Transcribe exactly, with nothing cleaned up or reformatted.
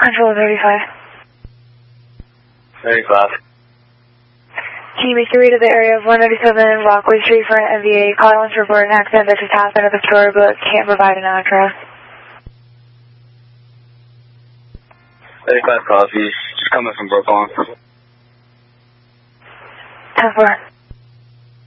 Control thirty-five. thirty-five. Can you make your way to the area of one ninety-seven Rockaway Street for an M V A? Call once to report an accident that just happened at the store, but can't provide an address. thirty-five coffee. Just coming from Brooklyn. ten four.